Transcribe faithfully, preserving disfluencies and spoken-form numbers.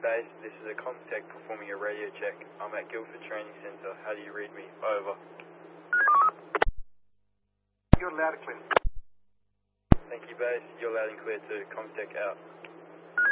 Base, this is a Comtech performing a radio check. I'm at Guildford Training Centre. How do you read me? Over. You're loud and clear. Thank you, Base. You're loud and clear too. Comtech out.